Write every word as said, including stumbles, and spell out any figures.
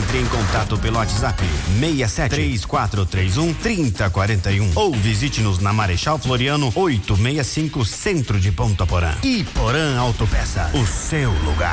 Entre em contato pelo WhatsApp seis sete três quatro três um três zero quatro um ou visite-nos na Marechal Floriano oitocentos e sessenta e cinco, Centro de Ponta Porã. E Porã Autopeças, o seu lugar.